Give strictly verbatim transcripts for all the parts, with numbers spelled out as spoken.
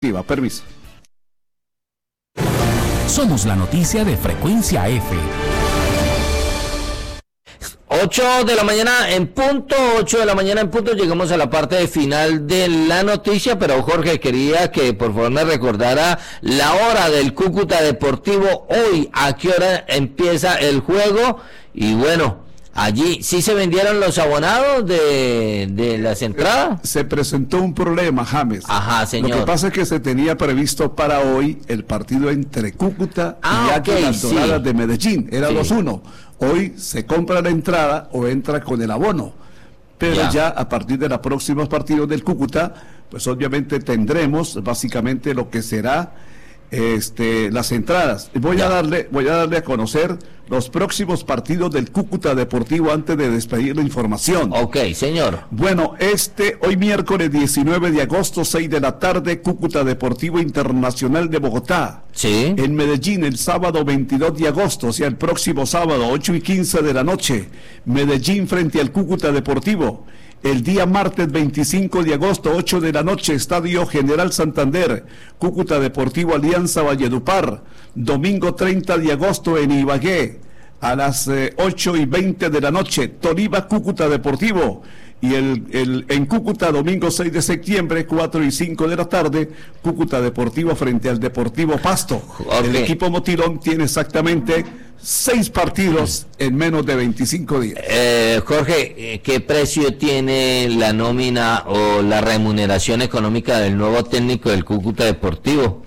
Permiso. Somos la noticia de Frecuencia F. ocho de la mañana en punto, ocho de la mañana en punto, llegamos a la parte final de la noticia, pero Jorge, quería que por favor me recordara la hora del Cúcuta Deportivo hoy, a qué hora empieza el juego, y bueno, allí sí se vendieron los abonados de, de las entradas. Se presentó un problema, James. Ajá, señor. Lo que pasa es que se tenía previsto para hoy el partido entre Cúcuta ah, y okay, Águilas sí. Doradas de Medellín, era sí. dos uno. Hoy se compra la entrada o entra con el abono, pero ya, ya a partir de los próximos partidos del Cúcuta, pues obviamente tendremos básicamente lo que será este las entradas. Voy ya. a darle voy a darle a conocer los próximos partidos del Cúcuta Deportivo antes de despedir la información. Ok, señor. Bueno, este hoy miércoles diecinueve de agosto, seis de la tarde, Cúcuta Deportivo Internacional de Bogotá. Sí. En Medellín, el sábado veintidós de agosto, o sea, el próximo sábado, ocho y quince de la noche, Medellín frente al Cúcuta Deportivo. El día martes veinticinco de agosto, ocho de la noche, Estadio General Santander, Cúcuta Deportivo Alianza Valledupar. Domingo treinta de agosto en Ibagué, a las eh, ocho y veinte de la noche, Tolima Cúcuta Deportivo. Y el, el en Cúcuta, domingo seis de septiembre, cuatro y cinco de la tarde, Cúcuta Deportivo frente al Deportivo Pasto. Okay. El equipo Motilón tiene exactamente seis partidos en menos de veinticinco días. Eh, Jorge, ¿qué precio tiene la nómina o la remuneración económica del nuevo técnico del Cúcuta Deportivo?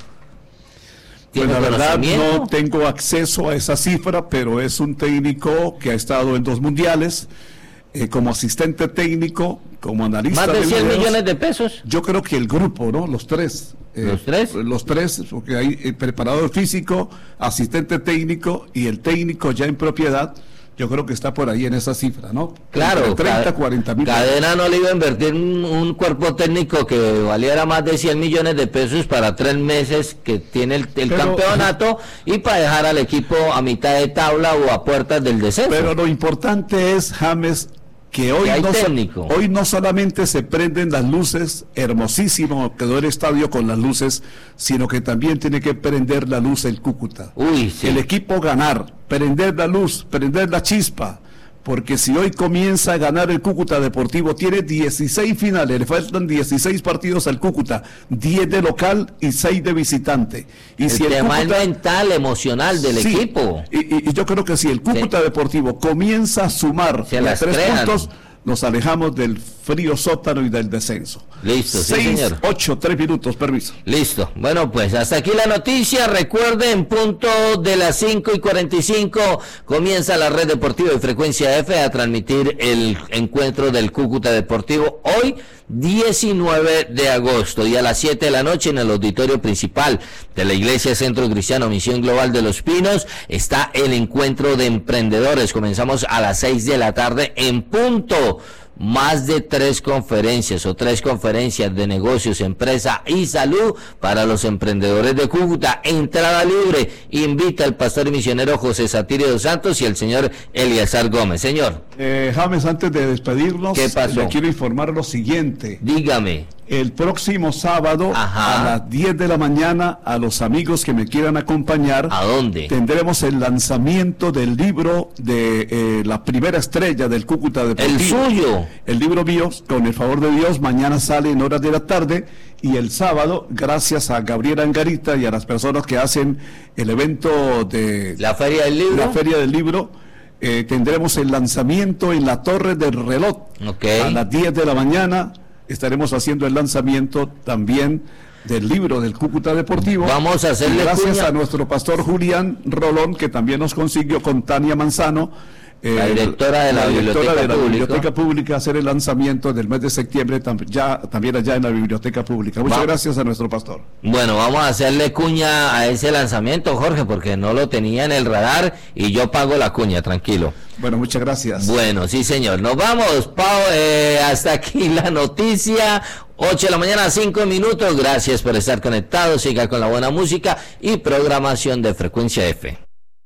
Pues la verdad no tengo acceso a esa cifra, pero es un técnico que ha estado en dos mundiales, eh, como asistente técnico, como analista. ¿Más de cien videos. millones de pesos? Yo creo que el grupo, ¿no? Los tres. Eh, ¿Los tres? Los tres, porque hay eh, preparador físico, asistente técnico y el técnico ya en propiedad. Yo creo que está por ahí en esa cifra, ¿no? Claro, treinta, cuarenta mil. Cadena no le iba a invertir un, un cuerpo técnico que valiera más de cien millones de pesos para tres meses que tiene el, el pero, campeonato y para dejar al equipo a mitad de tabla o a puertas del descenso. Pero lo importante es, James, que hoy, que no, hoy no solamente se prenden las luces, hermosísimo quedó el estadio con las luces, sino que también tiene que prender la luz el Cúcuta. Uy, sí. El equipo ganar, prender la luz, prender la chispa, porque si hoy comienza a ganar el Cúcuta Deportivo, tiene dieciséis finales, le faltan dieciséis partidos al Cúcuta, diez de local y seis de visitante. Y el si tema el Cúcuta, mental, emocional del sí, equipo. Y, y, y yo creo que si el Cúcuta sí. Deportivo comienza a sumar tres crean. puntos, nos alejamos del frío sótano y del descenso. Listo, seis, sí, señor. ocho, tres minutos, permiso. Listo. Bueno, pues hasta aquí la noticia. Recuerden, punto de las cinco y cuarenta y cinco comienza la red deportiva de Frecuencia F a transmitir el encuentro del Cúcuta Deportivo hoy, diecinueve de agosto, y a las siete de la noche en el auditorio principal de la Iglesia Centro Cristiano Misión Global de Los Pinos está el encuentro de emprendedores. Comenzamos a las seis de la tarde en punto. Más de tres conferencias o tres conferencias de negocios, empresa y salud para los emprendedores de Cúcuta. Entrada libre. Invita al pastor y misionero José Satirio dos Santos y el señor Eliazar Gómez. Señor. Eh, James, antes de despedirnos, ¿qué pasó? Le quiero informar lo siguiente. Dígame. El próximo sábado, Ajá. a las diez de la mañana, a los amigos que me quieran acompañar, ¿a dónde? Tendremos el lanzamiento del libro de eh, la primera estrella del Cúcuta Deportivo. El suyo. El libro mío, con el favor de Dios, mañana sale en horas de la tarde, y el sábado, gracias a Gabriela Angarita y a las personas que hacen el evento de la Feria del Libro, la Feria del Libro, eh, tendremos el lanzamiento en la Torre del Reloj, okay. a las diez de la mañana. Estaremos haciendo el lanzamiento también del libro del Cúcuta Deportivo. Vamos a hacerle y gracias cuña. a nuestro pastor Julián Rolón, que también nos consiguió con Tania Manzano, eh, la directora de la, la, directora biblioteca, de la pública. biblioteca Pública, hacer el lanzamiento del mes de septiembre tam, ya, también allá en la Biblioteca Pública. Muchas vamos. gracias a nuestro pastor. Bueno, vamos a hacerle cuña a ese lanzamiento, Jorge, porque no lo tenía en el radar y yo pago la cuña, tranquilo. Bueno, muchas gracias. Bueno, sí, señor. Nos vamos, Pau, eh, hasta aquí la noticia. ocho de la mañana, cinco minutos. Gracias por estar conectados. Siga con la buena música y programación de Frecuencia F.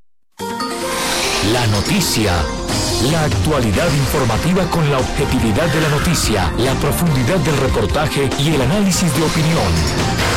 La noticia. La actualidad informativa con la objetividad de la noticia, la profundidad del reportaje y el análisis de opinión.